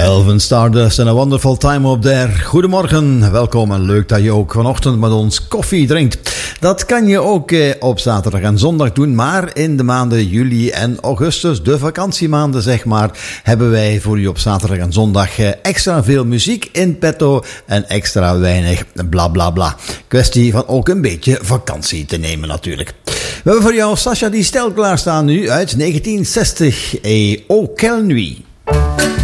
Elvin Stardust en A Wonderful Time Up There. Goedemorgen, welkom en leuk dat je ook vanochtend met ons koffie drinkt. Dat kan je ook op zaterdag en zondag doen, maar in de maanden juli en augustus, de vakantiemaanden zeg maar, hebben wij voor u op zaterdag en zondag extra veel muziek in petto en extra weinig bla bla bla. Kwestie van ook een beetje vakantie te nemen natuurlijk. We hebben voor jou Sacha Distel klaarstaan nu uit 1960, Oh Quelle Nuit.